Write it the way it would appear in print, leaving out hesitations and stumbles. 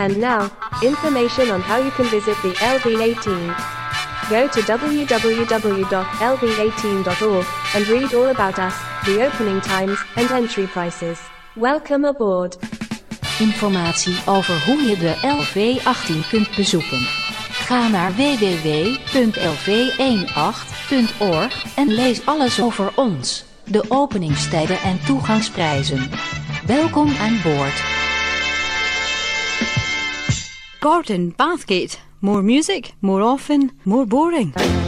And now, information on how you can visit the LV18. Go to www.lv18.org and read all about us, the opening times and entry prices. Welcome aboard. Informatie over hoe je de LV18 kunt bezoeken. Ga naar www.lv18.org en lees alles over ons, de openingstijden en toegangsprijzen. Welkom aan boord. Gordon Bathgate. More music, more often, more boring.